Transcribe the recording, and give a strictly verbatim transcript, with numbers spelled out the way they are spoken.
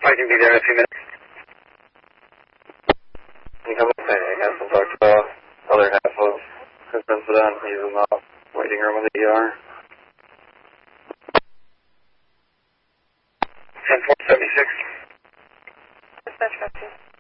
I can be there in a few minutes. Can you come up and I have to talk to the other half of Kristen Sudan. He's in the waiting room of the E R. ten four seventy-six. Dispatch,